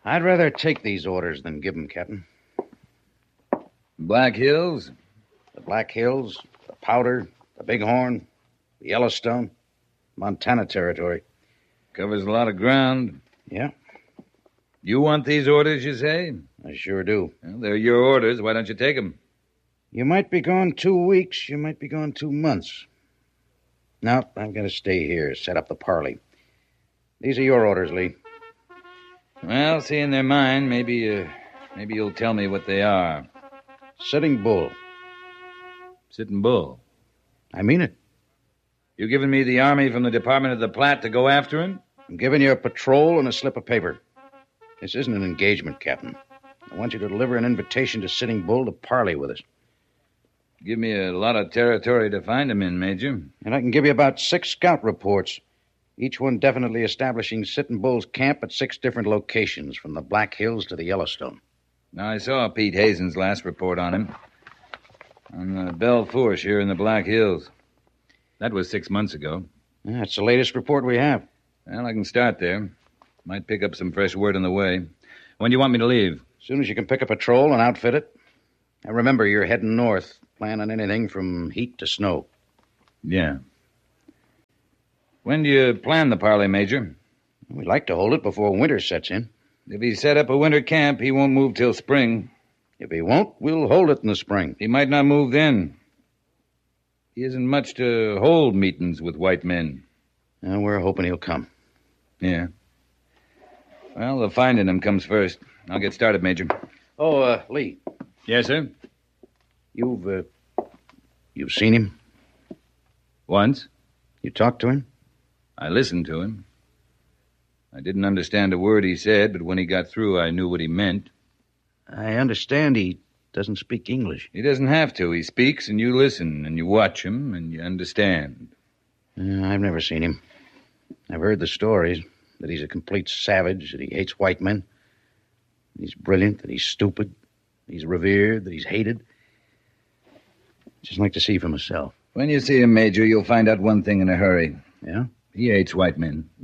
I'd rather take these orders than give them, Captain. Black Hills? The Black Hills, the Powder, the Bighorn, the Yellowstone, Montana Territory. Covers a lot of ground. Yeah, You want these orders, you say? I sure do. Well, they're your orders. Why don't you take them? You might be gone 2 weeks, you might be gone 2 months. No, I've got to stay here, set up the parley. These are your orders, Lee. Well, seeing they're mine, maybe you'll tell me what they are. Sitting Bull. Sitting Bull. I mean it. You giving me the army from the Department of the Platte to go after him? I'm giving you a patrol and a slip of paper. This isn't an engagement, Captain. I want you to deliver an invitation to Sitting Bull to parley with us. Give me a lot of territory to find him in, Major. And I can give you about 6 scout reports, each one definitely establishing Sitting Bull's camp at 6 different locations, from the Black Hills to the Yellowstone. Now, I saw Pete Hazen's last report on him. On the Belle Fourche here in the Black Hills. That was 6 months ago. Yeah, that's the latest report we have. Well, I can start there. Might pick up some fresh word on the way. When do you want me to leave? As soon as you can pick a patrol and outfit it. And remember, you're heading north. Plan on anything from heat to snow. Yeah. When do you plan the parley, Major? We'd like to hold it before winter sets in. If he set up a winter camp, he won't move till spring. If he won't, we'll hold it in the spring. He might not move then. He isn't much to hold meetings with white men. And we're hoping he'll come. Yeah. Well, the finding him comes first. I'll get started, Major. Oh, Lee. Yes, sir? You've seen him? Once. You talked to him? I listened to him. I didn't understand a word he said, but when he got through, I knew what he meant. I understand he doesn't speak English. He doesn't have to. He speaks, and you listen, and you watch him, and you understand. I've never seen him. I've heard the stories, that he's a complete savage, that he hates white men. He's brilliant, that he's stupid, that he's revered, that he's hated. Just like to see for myself. When you see him, Major, you'll find out one thing in a hurry. Yeah? He hates white men.